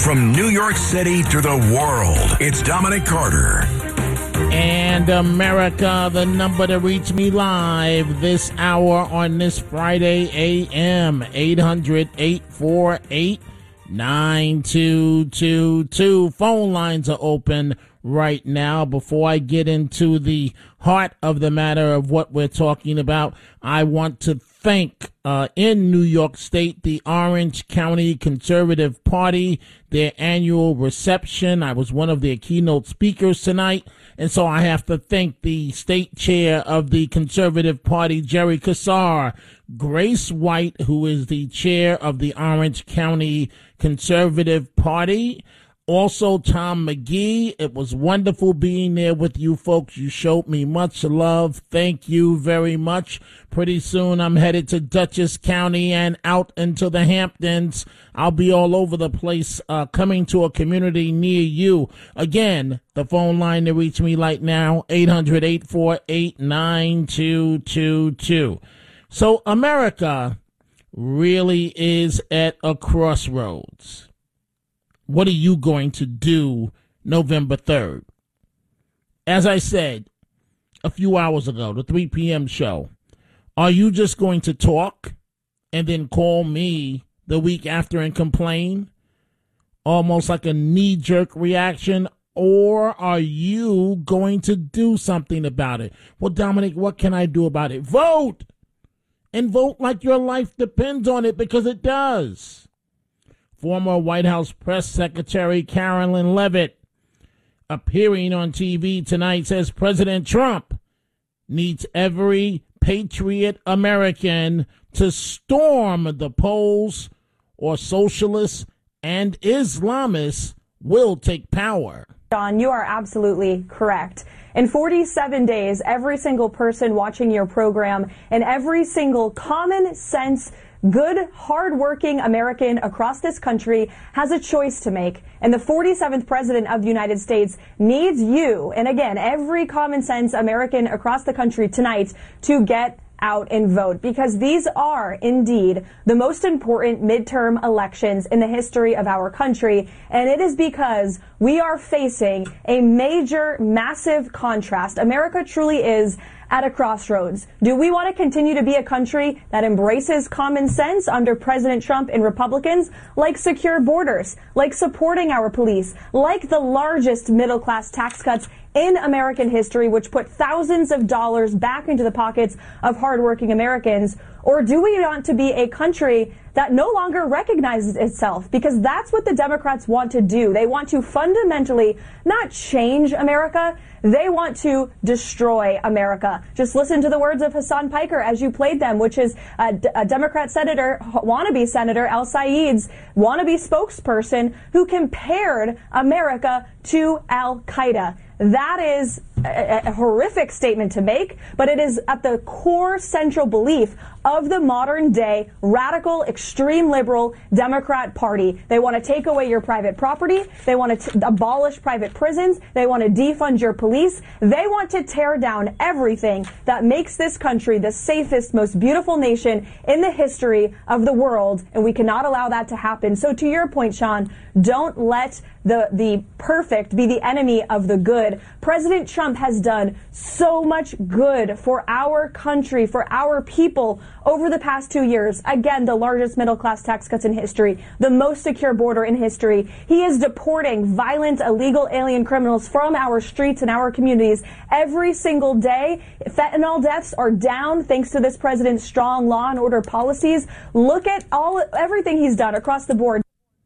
From New York City to the world, it's Dominic Carter. And America, the number to reach me live this hour on this Friday AM, 800-848-9222. Phone lines are open right now. Before I get into the heart of the matter of what we're talking about, I want to thank in New York State the Orange County Conservative Party, their annual reception. I was one of their keynote speakers tonight, and so I have to thank the state chair of the Conservative Party, Jerry Kassar, Grace White, who is the chair of the Orange County Conservative Party, also Tom McGee. It was wonderful being there with you folks. You showed me much love. Thank you very much. Pretty soon I'm headed to Dutchess County and out into the Hamptons. I'll be all over the place, coming to a community near you. Again, the phone line to reach me right now, 800-848-9222. So America really is at a crossroads. What are you going to do November 3rd? As I said a few hours ago, the 3 p.m. show, are you just going to talk and then call me the week after and complain? Almost like a knee-jerk reaction? Or are you going to do something about it? Well, Dominic, what can I do about it? Vote! And vote like your life depends on it, because it does. Former White House Press Secretary Carolyn Leavitt, appearing on TV tonight, says President Trump needs every patriot American to storm the polls, or socialists and Islamists will take power. John, you are absolutely correct. In 47 days, every single person watching your program and every single common sense, good, hardworking American across this country has a choice to make. And the 47th President of the United States needs you, and again, every common sense American across the country tonight, to get out and vote, because these are indeed the most important midterm elections in the history of our country. And it is because we are facing a major, massive contrast. America truly is at a crossroads. Do we want to continue to be a country that embraces common sense under President Trump and Republicans, like secure borders, like supporting our police, like the largest middle-class tax cuts in American history, which put thousands of dollars back into the pockets of hardworking Americans? Or do we want to be a country that no longer recognizes itself? Because that's what the Democrats want to do. They want to fundamentally not change America. They want to destroy America. Just listen to the words of Hassan Piker as you played them, which is a Democrat senator, wannabe Senator Al Sayed's wannabe spokesperson, who compared America to Al-Qaeda. That is a horrific statement to make, but it is at the core central belief of the modern day radical, extreme liberal Democrat Party. They want to take away your private property. They want to abolish private prisons. They want to defund your police. They want to tear down everything that makes this country the safest, most beautiful nation in the history of the world, and we cannot allow that to happen. So to your point, Sean, don't let the perfect be the enemy of the good. President Trump has done so much good for our country, for our people over the past 2 years. Again, the largest middle-class tax cuts in history, the most secure border in history. He is deporting violent, illegal alien criminals from our streets and our communities every single day. Fentanyl deaths are down thanks to this president's strong law and order policies. Look at everything he's done across the board.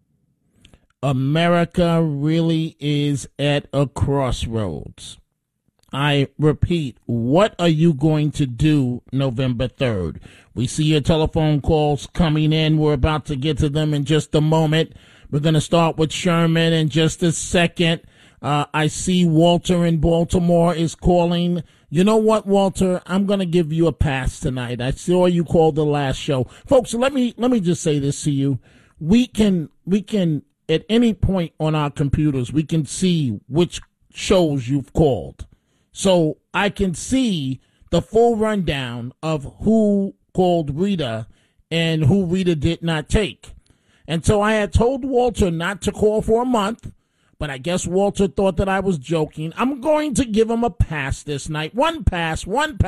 America really is at a crossroads. I repeat, what are you going to do November 3rd? We see your telephone calls coming in. We're about to get to them in just a moment. We're going to start with Sherman in just a second. I see Walter in Baltimore is calling. You know what, Walter? I'm going to give you a pass tonight. I saw you called the last show. Folks, let me just say this to you. We can at any point on our computers, we can see which shows you've called. So I can see the full rundown of who called Rita and who Rita did not take. And so I had told Walter not to call for a month, but I guess Walter thought that I was joking. I'm going to give him a pass this night. One pass,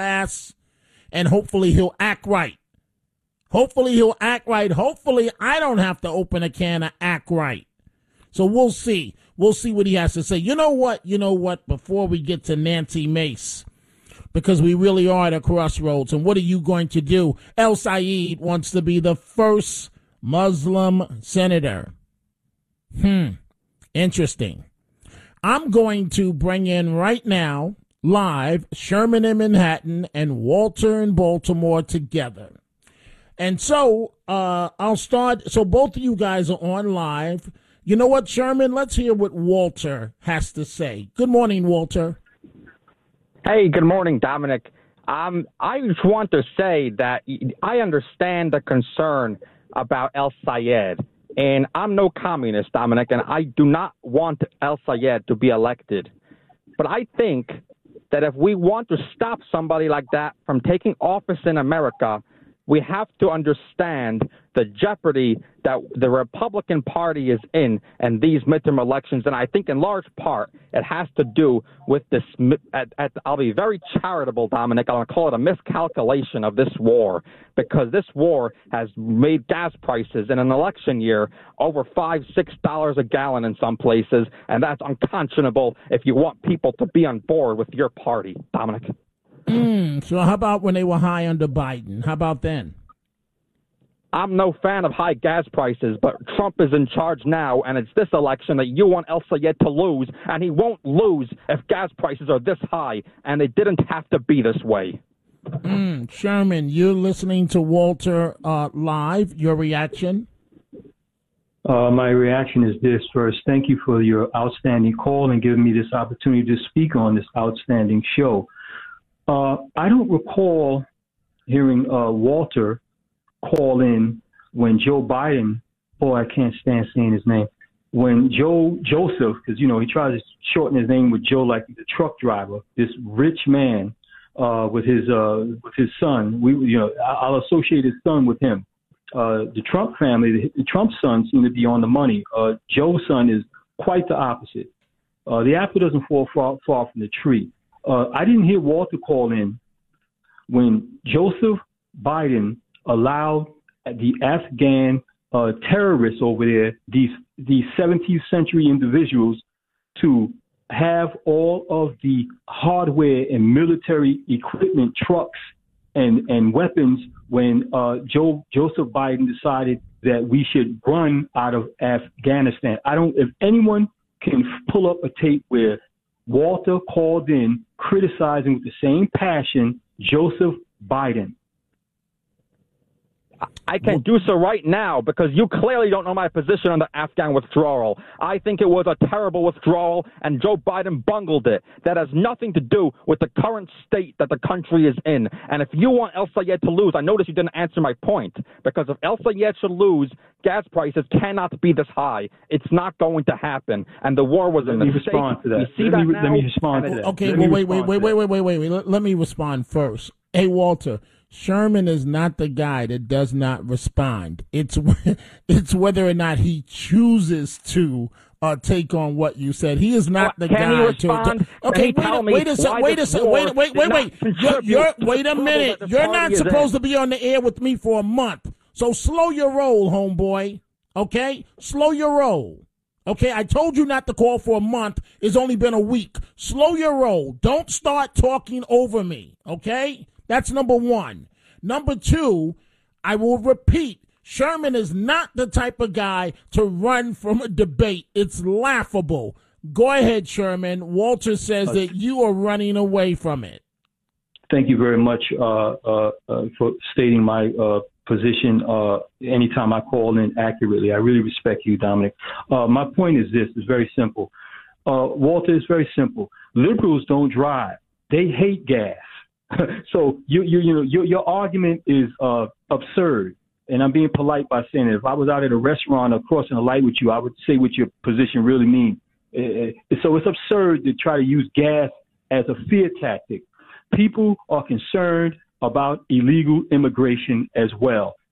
and hopefully he'll act right. Hopefully I don't have to open a can of act right. So we'll see. We'll see what he has to say. You know what? Before we get to Nancy Mace, because we really are at a crossroads, and what are you going to do? El Sayed wants to be the first Muslim senator. Interesting. I'm going to bring in right now, live, Sherman in Manhattan and Walter in Baltimore together. And so I'll start. So both of you guys are on live. You know what, Sherman? Let's hear what Walter has to say. Good morning, Walter. Hey, good morning, Dominic. I just want to say that I understand the concern about El Sayed, and I'm no communist, Dominic, and I do not want El Sayed to be elected. But I think that if we want to stop somebody like that from taking office in America, we have to understand the jeopardy that the Republican Party is in these midterm elections. And I think in large part it has to do with this. I'll be very charitable, Dominic. I want to call it a miscalculation of this war, because this war has made gas prices in an election year over $5-6 a gallon in some places. And that's unconscionable if you want people to be on board with your party, Dominic. So how about when they were high under Biden? How about then? I'm no fan of high gas prices, but Trump is in charge now, and it's this election that you want El Sayed to lose, and he won't lose if gas prices are this high, and they didn't have to be this way. Sherman, you're listening to Walter live. Your reaction? My reaction is this. First, thank you for your outstanding call and giving me this opportunity to speak on this outstanding show. I don't recall hearing Walter call in when Joe Biden, I can't stand saying his name, when Joseph, because, he tries to shorten his name with Joe like the truck driver, this rich man with his son. I'll associate his son with him. The Trump family, the Trump son seem to be on the money. Joe's son is quite the opposite. The apple doesn't fall far from the tree. I didn't hear Walter call in when Joseph Biden allowed the Afghan terrorists over there, these 17th century individuals, to have all of the hardware and military equipment, trucks and weapons, when Joseph Biden decided that we should run out of Afghanistan. If anyone can pull up a tape where Walter called in criticizing with the same passion Joseph Biden. I can do so right now, because you clearly don't know my position on the Afghan withdrawal. I think it was a terrible withdrawal, and Joe Biden bungled it. That has nothing to do with the current state that the country is in. And if you want El Sayed to lose, I notice you didn't answer my point, because if El Sayed should lose, gas prices cannot be this high. It's not going to happen. And the war was a mistake. Respond to that. Let me respond to that. Okay, well, wait. Let me respond first. Hey, Walter. Sherman is not the guy that does not respond. It's whether or not he chooses to take on what you said. He is not the guy to. Okay, wait a minute. You're not supposed to be on the air with me for a month. So slow your roll, homeboy. Okay, slow your roll. Okay, I told you not to call for a month. It's only been a week. Slow your roll. Don't start talking over me. Okay. That's number one. Number two, I will repeat, Sherman is not the type of guy to run from a debate. It's laughable. Go ahead, Sherman. Walter says that you are running away from it. Thank you very much for stating my position anytime I call in accurately. I really respect you, Dominic. My point is this. It's very simple. Walter, it's very simple. Liberals don't drive. They hate gas. So your argument is absurd, and I'm being polite by saying that. If I was out at a restaurant or crossing a light with you, I would say what your position really means. So it's absurd to try to use gas as a fear tactic. People are concerned about illegal immigration as well.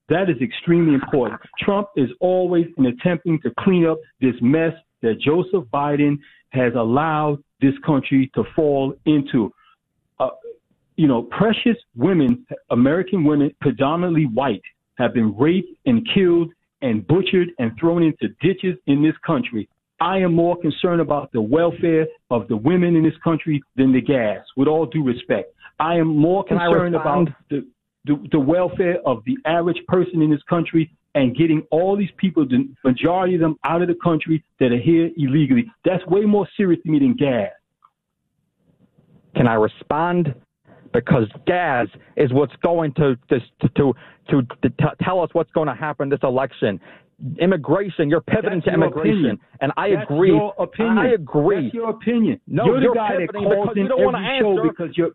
That is extremely important. Trump is always attempting to clean up this mess that Joseph Biden has allowed this country to fall into. Precious women, American women, predominantly white, have been raped and killed and butchered and thrown into ditches in this country. I am more concerned about the welfare of the women in this country than the gas, with all due respect. I am more concerned about the welfare of the average person in this country and getting all these people, the majority of them, out of the country that are here illegally. That's way more serious to me than gas. Can I respond? Because gas is what's going to tell us what's going to happen this election. Immigration, you're pivoting to immigration, and I agree. Your opinion. I agree. That's your opinion. No, you're the guy that calls in every show because you're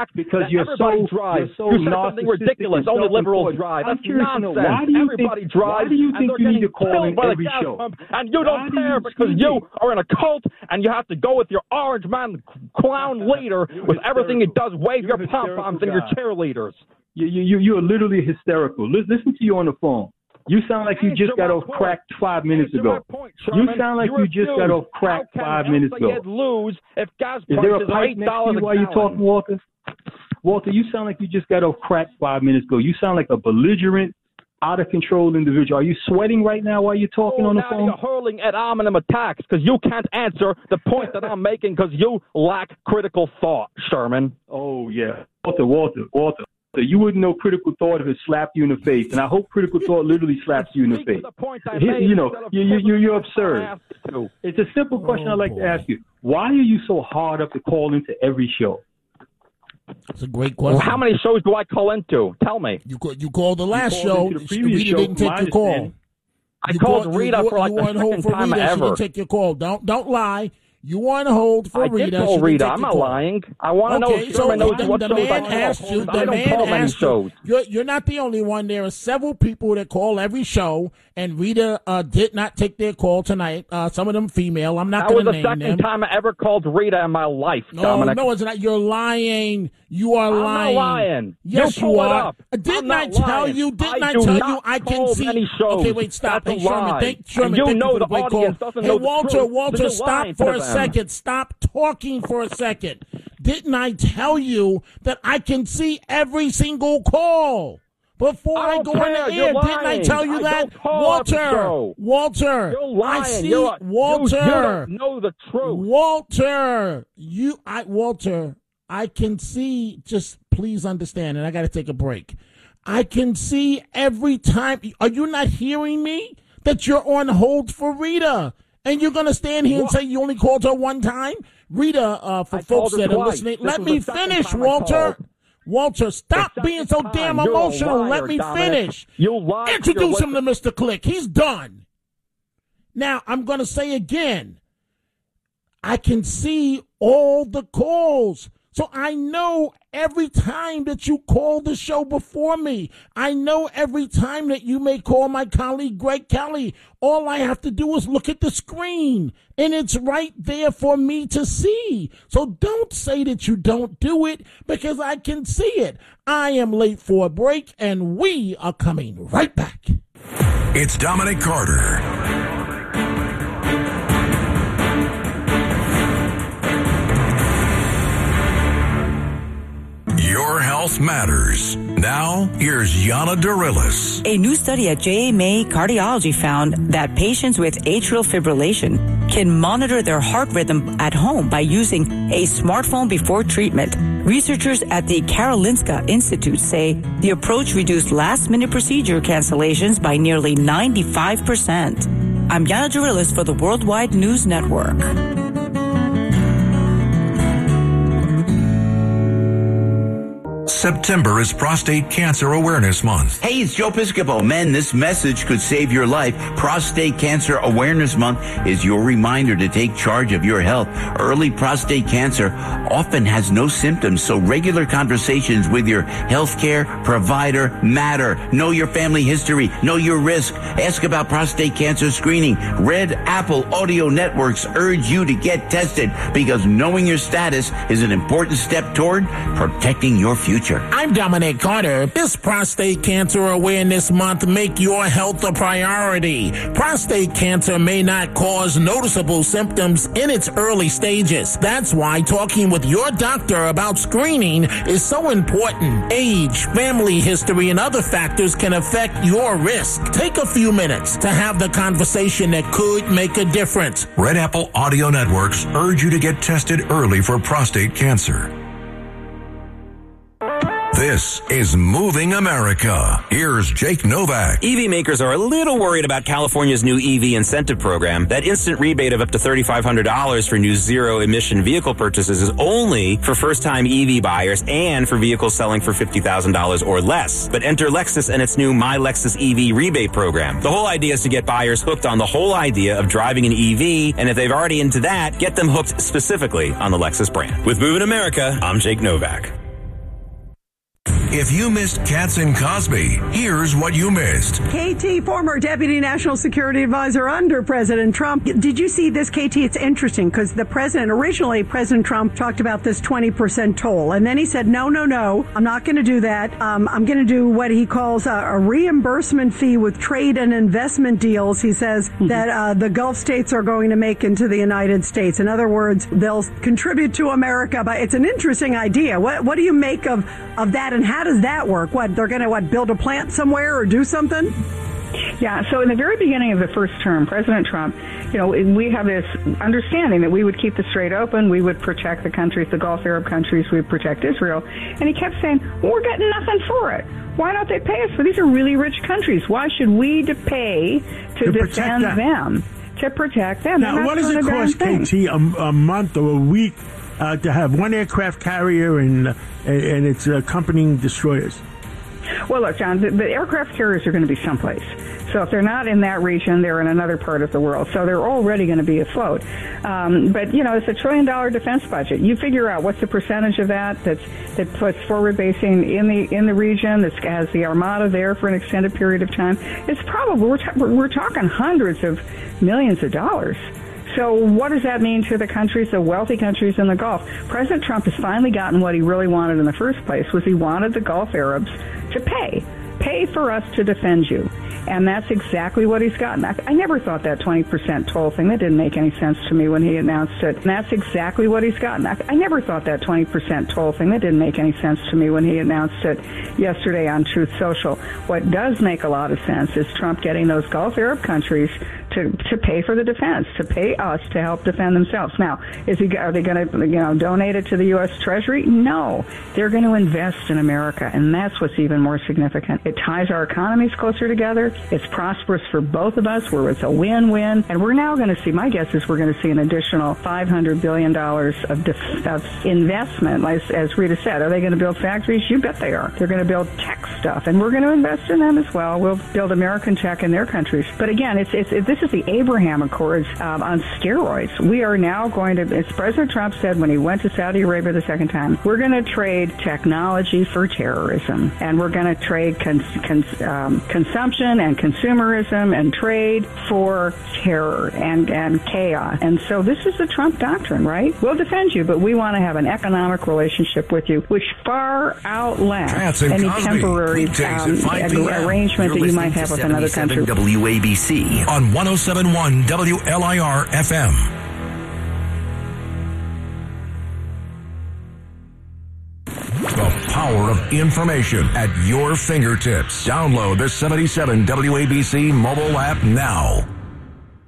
so narcissistic. Ridiculous. Only liberals drive. That's nonsense. Why do you think you need to call in every show? And you don't care because you are in a cult and you have to go with your orange man clown leader with everything he does, wave your pom-poms and your cheerleaders. You're literally hysterical. Listen to you on the phone. You sound like you just got off crack 5 minutes ago. You sound like you just got off crack 5 minutes ago. Lose if gas prices are $8 next to you while you're talking, Walter? Walter, you sound like you just got off crack 5 minutes ago. You sound like a belligerent, out of control individual. Are you sweating right now while you're talking on the phone? You're hurling ad hominem attacks because you can't answer the point that I'm making because you lack critical thought, Sherman. Oh, yeah. Walter. So you wouldn't know critical thought if it slapped you in the face, and I hope critical thought literally slaps you in the face. You're absurd. It's a simple question I'd like to ask you. Why are you so hard up to call into every show? It's a great question. Well, how many shows do I call into? Tell me. You called the last show. Rita didn't take your call. I called Rita for like the second time ever. She didn't take your call. Don't lie. You want to hold for Rita. I did call Rita. I'm not lying. I want to know if Sherman knows what shows I call. I don't call many shows. You're not the only one. There are several people that call every show, and Rita did not take their call tonight. Some of them female. I'm not going to name them. That was the second time I ever called Rita in my life, Dominic. No, it's not. You're lying. You are lying. I'm not lying. Yes, you are. Didn't I tell you? I can see? Okay, wait, stop. Hey, Sherman, you know the audience doesn't know the truth. Walter, stop for a second. Stop talking for a second. Didn't I tell you that I can see every single call before I go on the air? Didn't I tell you that? Walter, you're lying. I see. Walter, you don't know the truth. Walter, I can see. Just please understand, and I got to take a break. I can see every time. Are you not hearing me? That you're on hold for Rita. And you're going to stand here and say you only called her one time? Rita, for folks that are listening, let me finish, Walter. Walter, stop being so damn emotional. Let me finish. Introduce him to Mr. Click. He's done. Now, I'm going to say again, I can see all the calls. So I know every time that you call the show before me. I know every time that you may call my colleague Greg Kelly. All I have to do is look at the screen, and it's right there for me to see. So don't say that you don't do it, because I can see it. I am late for a break, and we are coming right back. It's Dominic Carter. Your health matters. Now, here's Yana Dirilis. A new study at JMA Cardiology found that patients with atrial fibrillation can monitor their heart rhythm at home by using a smartphone before treatment. Researchers at the Karolinska Institute say the approach reduced last-minute procedure cancellations by nearly 95%. I'm Yana Dirilis for the Worldwide News Network. September is Prostate Cancer Awareness Month. Hey, it's Joe Piscopo. Men, this message could save your life. Prostate Cancer Awareness Month is your reminder to take charge of your health. Early prostate cancer often has no symptoms, so regular conversations with your healthcare provider matter. Know your family history. Know your risk. Ask about prostate cancer screening. Red Apple Audio Networks urge you to get tested because knowing your status is an important step toward protecting your future. future. I'm Dominic Carter. This Prostate Cancer Awareness Month, make your health a priority. Prostate cancer may not cause noticeable symptoms in its early stages. That's why talking with your doctor about screening is so important. Age, family history, and other factors can affect your risk. Take a few minutes to have the conversation that could make a difference. Red Apple Audio Networks urge you to get tested early for prostate cancer. This is Moving America. Here's Jake Novak. EV makers are a little worried about California's new EV incentive program. That instant rebate of up to $3,500 for new zero-emission vehicle purchases is only for first-time EV buyers and for vehicles selling for $50,000 or less. But enter Lexus and its new My Lexus EV rebate program. The whole idea is to get buyers hooked on the whole idea of driving an EV, and if they've already into that, get them hooked specifically on the Lexus brand. With Moving America, I'm Jake Novak. If you missed Katz and Cosby, here's what you missed. KT, former Deputy National Security Advisor under President Trump. Did you see this, KT? It's interesting because originally President Trump talked about this 20% toll. And then he said, no, I'm not going to do that. I'm going to do what he calls a reimbursement fee with trade and investment deals. He says that the Gulf states are going to make into the United States. In other words, they'll contribute to America. But it's an interesting idea. What do you make of that, and how does that work? What, they're going to build a plant somewhere or do something? Yeah, so in the very beginning of the first term, President Trump, we have this understanding that we would keep the Strait open, we would protect the countries, the Gulf Arab countries, we would protect Israel. And he kept saying, well, we're getting nothing for it. Why don't they pay us? For these are really rich countries. Why should we pay to defend them? To protect them. Now, what does it cost, KT, a month or a week to have one aircraft carrier and its accompanying destroyers? Well, look, John, the aircraft carriers are going to be someplace. So if they're not in that region, they're in another part of the world. So they're already going to be afloat. But, it's $1 trillion defense budget. You figure out what's the percentage of that puts forward basing in the region, that has the Armada there for an extended period of time. It's probably, we're talking hundreds of millions of dollars. So what does that mean to the countries, the wealthy countries in the Gulf? President Trump has finally gotten what he really wanted in the first place, was he wanted the Gulf Arabs to pay for us to defend you. And that's exactly what he's gotten. I never thought that 20% toll thing, that didn't make any sense to me when he announced it. And that's exactly what he's gotten. I never thought that 20% toll thing, that didn't make any sense to me when he announced it yesterday on Truth Social. What does make a lot of sense is Trump getting those Gulf Arab countries to pay for the defense, to pay us to help defend themselves. Now, are they going to donate it to the U.S. Treasury? No. They're going to invest in America, and that's what's even more significant. It ties our economies closer together. It's prosperous for both of us, where it's a win-win. And we're now going to see, my guess is we're going to see an additional $500 billion of investment. As Rita said, are they going to build factories? You bet they are. They're going to build tech stuff, and we're going to invest in them as well. We'll build American tech in their countries. But again, this is the Abraham Accords on steroids. We are now going to, as President Trump said when he went to Saudi Arabia the second time, we're going to trade technology for terrorism, and we're going to trade consumption and consumerism and trade for terror and chaos. And so this is the Trump doctrine, right? We'll defend you, but we want to have an economic relationship with you, which far outlasts any temporary arrangement that you might have with another country. WABC on 107.1 WLIR FM. The power of information at your fingertips. Download the 77 WABC mobile app now.